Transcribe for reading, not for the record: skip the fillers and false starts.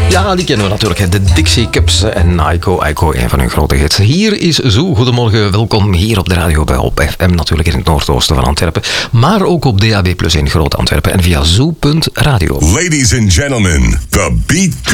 Ja, die kennen we natuurlijk. Hè. De Dixie Cups en Aiko, een van hun grote hits. Hier is Zo. Goedemorgen, welkom hier op de radio bij op FM, natuurlijk in het noordoosten van Antwerpen. Maar ook op DAB+ in Groot Antwerpen en via zo.radio. Ladies and gentlemen, the beat